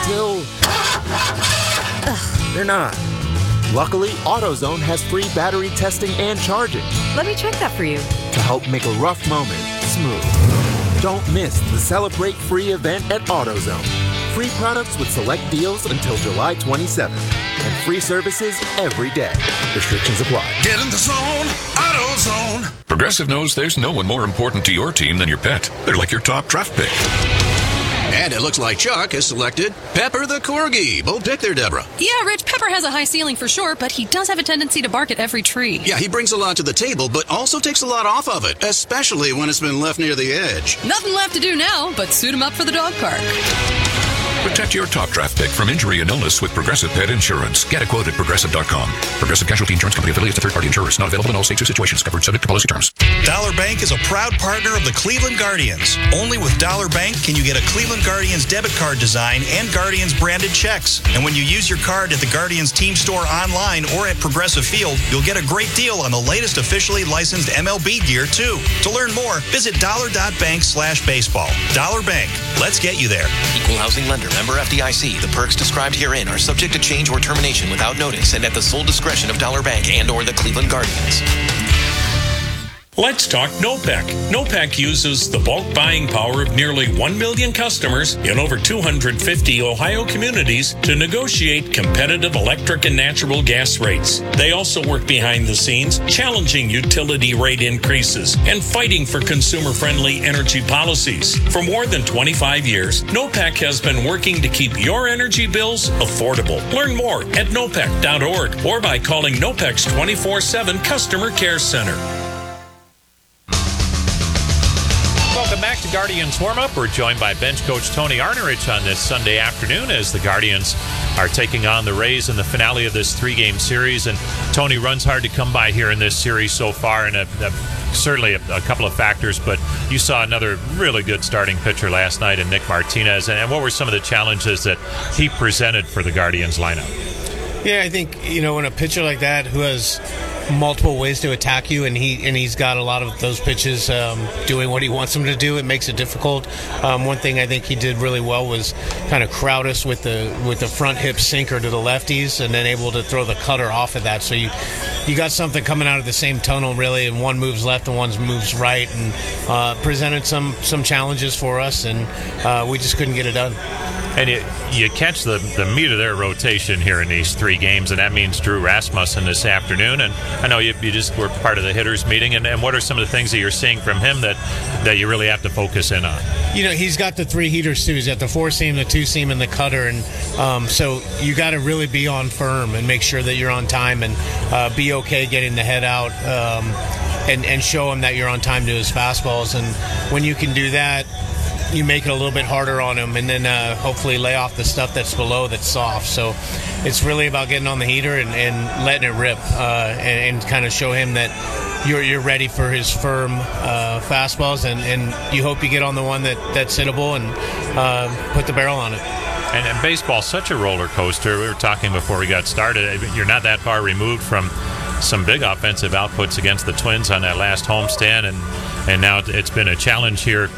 until they're not. Luckily, AutoZone has free battery testing and charging Let me check that for you. to help make a rough moment smooth. Don't miss the Celebrate Free event at AutoZone. Free products with select deals until July 27th. And free services every day. Restrictions apply. Get in the zone, AutoZone. Progressive knows there's no one more important to your team than your pet. They're like your top draft pick. And it looks like Chuck has selected Pepper the Corgi. Bold pick there, Deborah. Yeah, Rich, Pepper has a high ceiling for sure, but he does have a tendency to bark at every tree. Yeah, he brings a lot to the table, but also takes a lot off of it, especially when it's been left near the edge. Nothing left to do now but suit him up for the dog park. Protect your top draft pick from injury and illness with Progressive Pet Insurance. Get a quote at Progressive.com. Progressive Casualty Insurance Company affiliates and third-party insurers. Not available in all states or situations. Covered subject to policy terms. Dollar Bank is a proud partner of the Cleveland Guardians. Only with Dollar Bank can you get a Cleveland Guardians debit card design and Guardians branded checks. And when you use your card at the Guardians team store online or at Progressive Field, you'll get a great deal on the latest officially licensed MLB gear, too. To learn more, visit dollar.bank/baseball. Dollar Bank. Let's get you there. Equal housing lender. Member FDIC. The perks described herein are subject to change or termination without notice and at the sole discretion of Dollar Bank and or the Cleveland Guardians. Let's talk NOPEC. NOPEC uses the bulk buying power of nearly 1 million customers in over 250 Ohio communities to negotiate competitive electric and natural gas rates. They also work behind the scenes, challenging utility rate increases and fighting for consumer-friendly energy policies. For more than 25 years, NOPEC has been working to keep your energy bills affordable. Learn more at nopec.org or by calling NOPEC's 24/7 Customer Care Center. Welcome back to Guardians Warm-Up. We're joined by bench coach Tony Arnerich on this Sunday afternoon as the Guardians are taking on the Rays in the finale of this three-game series. And Tony, runs hard to come by here in this series so far, and certainly a couple of factors, but you saw another really good starting pitcher last night in Nick Martinez. And what were some of the challenges that he presented for the Guardians lineup? Yeah, I think, when a pitcher like that who has multiple ways to attack you, and he's got a lot of those pitches doing what he wants them to do, it makes it difficult. One thing I think he did really well was kind of crowd us with the front hip sinker to the lefties, and then able to throw the cutter off of that. So you got something coming out of the same tunnel really, and one moves left and one moves right, and presented some challenges for us, and we just couldn't get it done. And you catch the meat of their rotation here in these three games, and that means Drew Rasmussen this afternoon. And I know you just were part of the hitters meeting, and what are some of the things that you're seeing from him that you really have to focus in on? He's got the three heaters too. He's got the four-seam, the two-seam, and the cutter, and so you got to really be on firm and make sure that you're on time and be okay getting the head out and show him that you're on time to his fastballs. And when you can do that, you make it a little bit harder on him, and then hopefully lay off the stuff that's below that's soft. So it's really about getting on the heater and letting it rip, and kind of show him that you're ready for his firm fastballs, and you hope you get on the one that's hittable and put the barrel on it. And baseball's such a roller coaster. We were talking before we got started. You're not that far removed from some big offensive outputs against the Twins on that last homestand, and now it's been a challenge here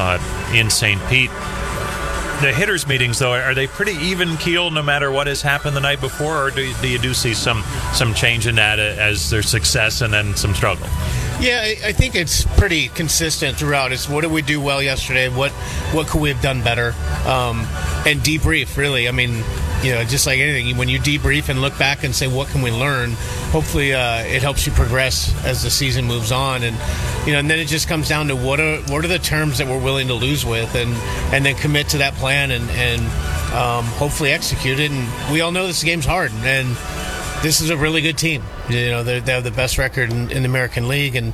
in St. Pete. The hitters meetings, though, are they pretty even keel no matter what has happened the night before, or do you see some change in that as there's success and then some struggle? Yeah, I think it's pretty consistent throughout. It's what did we do well yesterday? What could we have done better? And debrief, really. I mean, just like anything, when you debrief and look back and say, what can we learn? Hopefully it helps you progress as the season moves on. And, and then it just comes down to what are the terms that we're willing to lose with, and then commit to that plan and hopefully execute it. And we all know this game's hard, and this is a really good team. They have the best record in the American League, and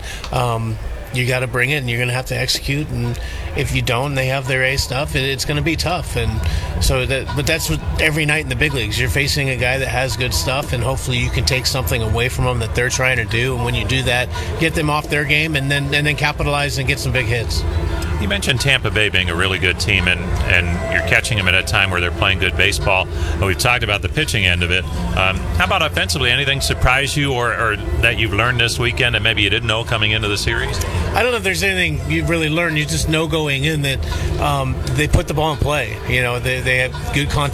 you got to bring it, and you're going to have to execute. And if you don't, they have their A stuff. It's going to be tough. And so but that's what every night in the big leagues. You're facing a guy that has good stuff, and hopefully you can take something away from them that they're trying to do. And when you do that, get them off their game, and then capitalize and get some big hits. You mentioned Tampa Bay being a really good team, and you're catching them at a time where they're playing good baseball. We've talked about the pitching end of it. How about offensively? Anything surprise you or that you've learned this weekend that maybe you didn't know coming into the series? I don't know if there's anything you really learned. You just know going in that they put the ball in play. They have good contact